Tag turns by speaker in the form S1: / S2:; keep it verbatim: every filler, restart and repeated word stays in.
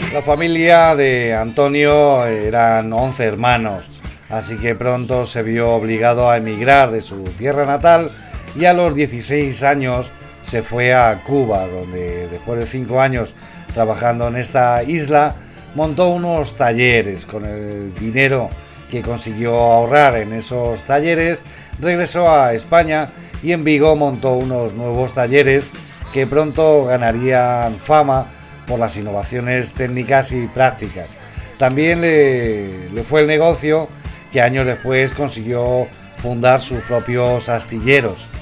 S1: La familia de Antonio eran once hermanos, así que pronto se vio obligado a emigrar de su tierra natal y a los dieciséis años se fue a Cuba, donde después de cinco años trabajando en esta isla montó unos talleres. Con el dinero que consiguió ahorrar en esos talleres regresó a España y en Vigo montó unos nuevos talleres que pronto ganarían fama por las innovaciones técnicas y prácticas. También le, le fue el negocio que años después consiguió fundar sus propios astilleros.